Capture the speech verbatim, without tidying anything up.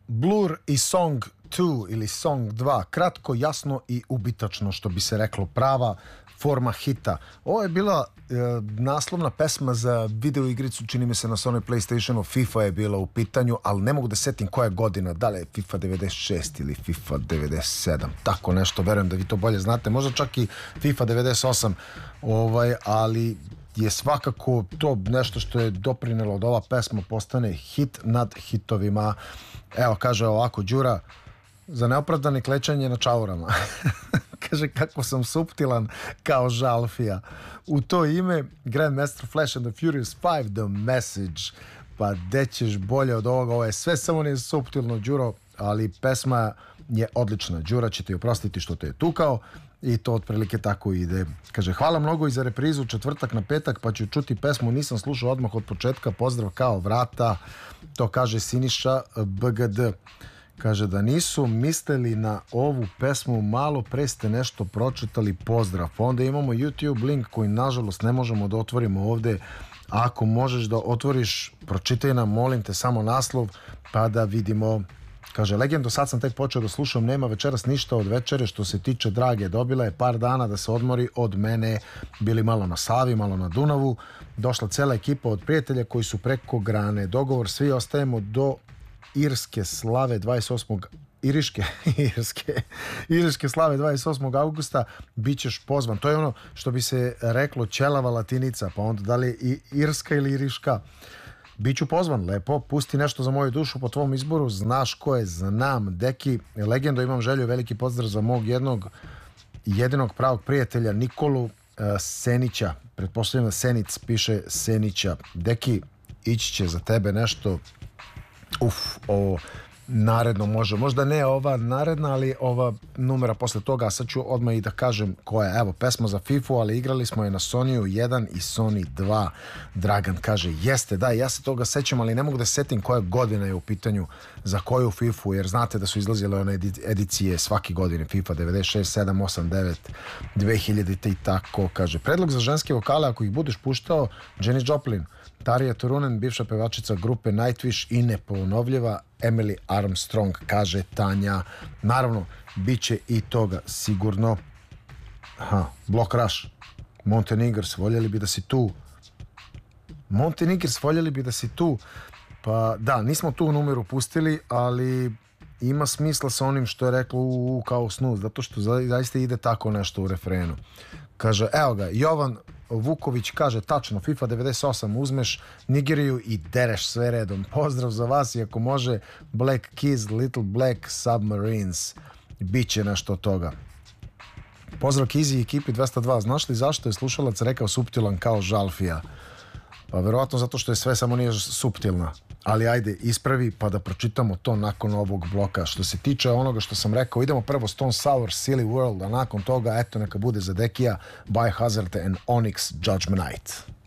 Blur i Song dva ili Song dva, kratko, jasno i ubitačno, što bi se reklo, prava forma hita. Ovo je bila e, naslovna pesma za video igricu, čini mi se na Sony PlayStationu, FIFA je bila u pitanju, ali ne mogu da setim koja godina, da li je FIFA devedeset šest ili FIFA devedeset sedam, tako nešto, verujem da vi to bolje znate, možda čak i FIFA devedeset osam, ovaj, ali je svakako to nešto što je doprinelo da ova pesma postane hit nad hitovima. Evo, kaže ovako Đura, za neopravdane klečanje na čaurama. Kaže, kako sam suptilan kao žalfija. U to ime Grandmaster Flash and the Furious five, The Message. Pa gde ćeš bolje od ovoga? Ovo je sve samo ne suptilno, Đuro, ali pesma je odlična. Đura će ti oprostiti što te je tukao i to otprilike tako ide. Kaže, hvala mnogo i za reprizu četvrtak na petak, pa ću čuti pesmu, nisam slušao odmah od početka, pozdrav kao vrata. To kaže Siniša B G D. Kaže da nisu mislili na ovu pesmu, malo pre ste nešto pročitali, pozdrav. Onda imamo YouTube link koji nažalost ne možemo da otvorimo ovde. Ako možeš da otvoriš, pročitaj nam, molim te, samo naslov pa da vidimo. Kaže, Legendo, sad sam tek počeo da slušam, nema večeras ništa od večere što se tiče Drage. Dobila je par dana da se odmori od mene, bili malo na Savi, malo na Dunavu. Došla cela ekipa od prijatelja koji su preko grane. Dogovor, svi ostajemo do Irske slave dvadeset osmog Iriške, Irske, Iriške slave dvadeset osmog augusta, bit ćeš pozvan. To je ono što bi se reklo ćelava latinica, pa onda da li je i Irska ili Iriška. Biću pozvan, lepo, pusti nešto za moju dušu po tvom izboru, znaš ko je, znam, Deki, Legendo, imam želju, veliki pozdrav za mog jednog jedinog pravog prijatelja Nikolu uh, Senića, pretpostavljam da Senic piše Senića. Deki, ići će za tebe nešto, uf, ovo naredno može, možda ne ova naredna, ali ova numera posle toga, a sad ću odmah i da kažem koja je. Evo, pesma za FIFA, ali igrali smo je na Sonyu jedan i Sony dva. Dragan kaže, jeste, da, ja se toga sećam, ali ne mogu da setim koja godina je u pitanju za koju FIFA, jer znate da su izlazile one edicije svake godine, FIFA devedeset šest, sedam, osam, devet, dve hiljade i tako. Kaže, predlog za ženske vokale, ako ih budeš puštao, Janis Joplin, Tarja Turunen, bivša pevačica grupe Nightwish i neponovljiva Emily Armstrong, kaže Tanja. Naravno, bit će i toga sigurno. Aha, Block Rush, Montenegers, voljeli bi da si tu. Montenegers, voljeli bi da si tu. Pa da, nismo tu numeru pustili, ali ima smisla sa onim što je reklo u, u kao snuz, zato što zaista ide tako nešto u refrenu. Kaže, evo ga, Jovan Vuković kaže, tačno, FIFA devedeset osam, uzmeš Nigeriju i dereš sve redom. Pozdrav za vas i ako može Black Keys, Little Black Submarines. Biće nešto od toga. Pozdrav Kizi i ekipi dvesta dva. Znaš li zašto je slušalac rekao suptilan kao žalfija? Pa verovatno zato što je sve samo nije suptilna. Ali ajde, ispravi pa da pročitamo to nakon ovog bloka. Što se tiče onoga što sam rekao, idemo prvo Stone Sour, Silly World, a nakon toga, eto, neka bude za Dekija, Biohazard and Onyx Judgment Night.